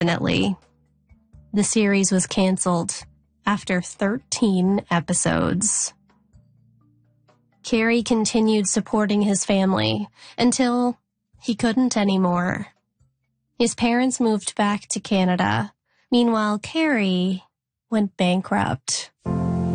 Unfortunately, the series was canceled after 13 episodes. Carey continued supporting his family until he couldn't anymore. His parents moved back to Canada. Meanwhile, Carey went bankrupt.